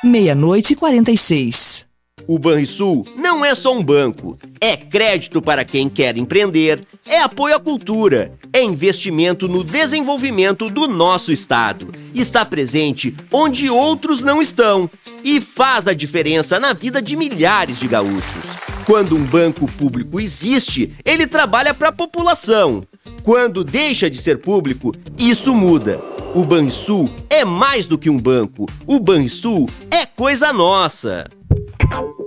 00:46. O Banrisul não é só um banco, é crédito para quem quer empreender, é apoio à cultura, é investimento no desenvolvimento do nosso estado. Está presente onde outros não estão e faz a diferença na vida de milhares de gaúchos. Quando um banco público existe, ele trabalha para a população. Quando deixa de ser público, isso muda. O Banrisul é mais do que um banco. O Banrisul é coisa nossa.